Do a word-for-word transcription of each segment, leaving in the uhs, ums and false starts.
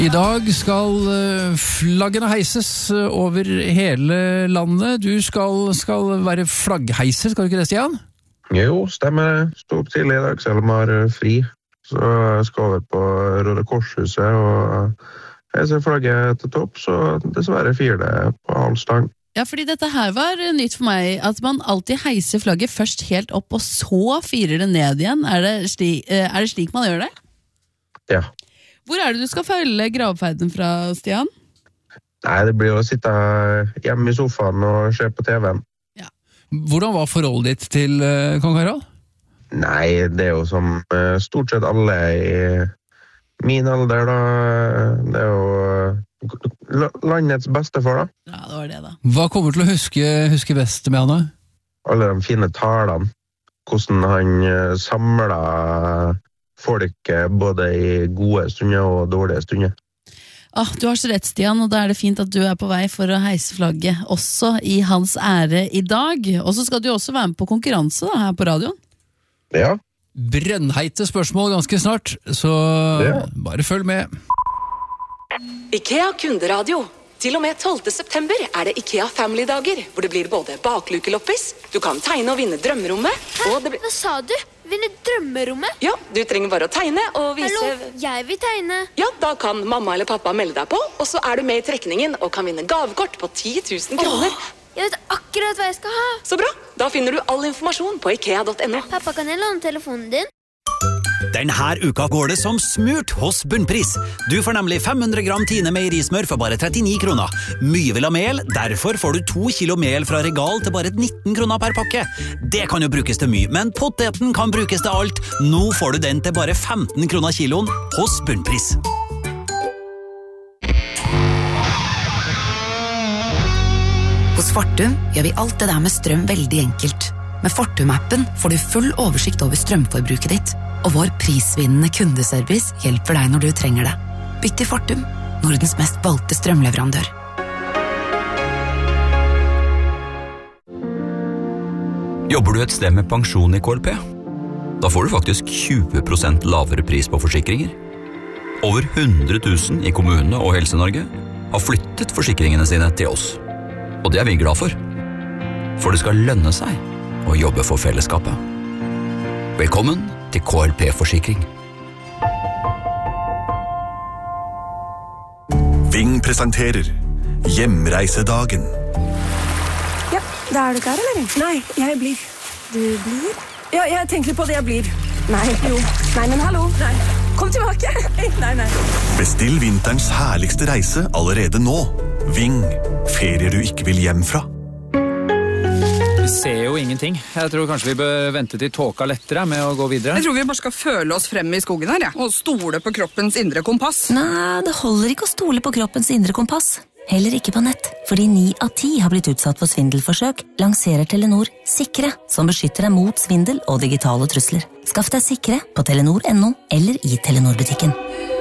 I dag skal flaggene heises over hele landet. Du skal, skal være flaggheiser, skal du ikke det, Stian? Jo, stemmer. Stå opp tidlig I dag, selv om jeg har fri. Så jeg skal over på Røde Korshuset og heise flagget til topp, så dessverre fyrer det på halvstang. Ja, fordi dette her var nytt for meg, at man alltid heiser flagget først helt opp, og så fyrer det ned igjen. Er det slik, er det slik man gjør det? Ja. Hvor er det du skal følge gravferden fra, Stian? Nei, det blir å sitte hjemme I sofaen og se på T V-en. Ja. Hvordan var forholdet ditt til uh, Kong Harald? Nei, det er jo som uh, stort sett alle I min alder, da. Det er jo landets bestefar, da. Ja, det var det da. Hva kommer du til å huske, huske best med Anna? Alle de fine talene. Hvordan han samlet folk både I gode stunder og dårlige stunder. Ah, du har så rett, Stian, og da er det fint at du er på vei for å heise flagget også I hans ære I dag. Og så skal du også være med på konkurranse da, her på radioen. Ja. Brennheite spørsmål ganske snart, så ja. Bare følg med. IKEA kunderadio. Til og med tolvte september er det IKEA Family-dager, hvor det blir både baklukeloppis, du kan tegne og vinne drømmerommet, og det blir... Hva sa du? Vinne drømmerommet? Ja, du trenger bare å tegne og vise... Hallo, jeg vil tegne. Ja, da kan mamma eller pappa melde deg på, og så er du med I trekningen og kan vinne gavekort på ti tusen kroner. Åh, jeg vet akkurat hva jeg skal ha. Så bra, da finner du all informasjon på ikea punktum no. Pappa, kan jeg låne telefonen din? Denne uka går det som smurt hos Bunnpris. Du får nemlig fem hundre gram Tine meierismør for bare trettini kroner. Mye vil ha mel, derfor får du to kilo mel fra Regal til bare nitten kroner per pakke. Det kan jo brukes til mye, men poteten kan brukes til alt. Nå får du den til bare femten kroner kiloen hos Bunnpris. Hos Fortum gjør vi alt det der med strøm veldig enkelt. Med Fortum-appen får du full oversikt over strømforbruket ditt, og vår prisvinnende kundeservice hjelper deg når du trenger det. Bytt til Fortum, Nordens mest valgte strømleverandør. Jobber du et sted med pensjon I K L P? Da får du faktisk tjue prosent lavere pris på forsikringer. Over hundre tusen I kommunene og Helse-Norge har flyttet forsikringene sine til oss. Og det er vi glad for. For det skal lønne seg å jobbe for fellesskapet. Velkommen til K L P-forsikring. Ving presenterer Hjemreisedagen. Ja, da er du klar, eller? Nei, jeg blir. Du blir? Ja, jeg tenker på det jeg blir. Nei, jo. Nei, men hallo. Nei. Kom tilbake. Nei, nei. Bestill vinterens herligste reise allerede nå. Ving. Ferier du ikke vil hjem fra. Vi ser jo ingenting. Jeg tror kanskje vi bør vente til tåka lettere med å gå videre. Jeg tror vi bare skal føle oss frem I skogen her, ja. Og stole på kroppens indre kompass. Nei, det holder ikke å stole på kroppens indre kompass. Heller ikke på nett. Fordi ni av ti har blitt utsatt for svindelforsøk, lanserer Telenor Sikre, som beskytter deg mot svindel og digitale trusler. Skaff deg Sikre på telenor punktum no eller I Telenor-butikken.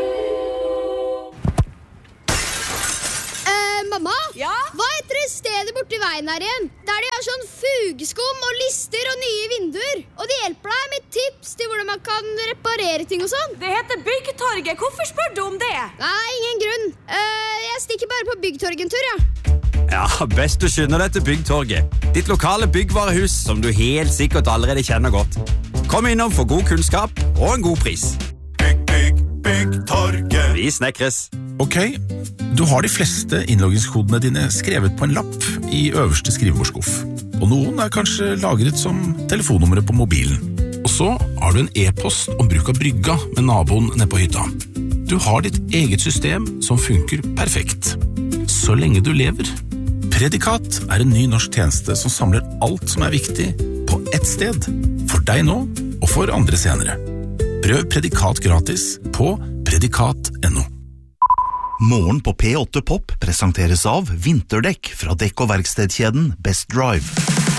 Mamma, ja? Hva heter det stedet borte I veien her igjen? Der de har sånn fugeskum og lister og nye vinduer. Og de hjelper deg med tips til hvordan man kan reparere ting og sånn. Det heter Byggtorget. Hvorfor spør du om det? Nei, ingen grunn. Uh, jeg stikker bare på Byggtorget en tur, ja. Ja, best du skynder deg til Byggtorget. Ditt lokale byggvarehus som du helt sikkert allerede kjenner godt. Kom innom for god kunnskap og en god pris. Bygg, bygg, Byggtorget. Vi snekres. Ok, du har de fleste innloggingskodene dine skrevet på en lapp I øverste skrivebordskuff. Og noen er kanskje lagret som telefonnummeret på mobilen. Og så har du en e-post om bruk av brygga med naboen nede på hytta. Du har ditt eget system som funker perfekt. Så lenge du lever. Predikat er en ny norsk tjeneste som samler alt som er viktig på ett sted. For deg nå, og for andre senere. Prøv Predikat gratis på predikat punktum no. Morgen på P åtte Pop presenteres av vinterdekk fra dekk- og verkstedkjeden Best Drive.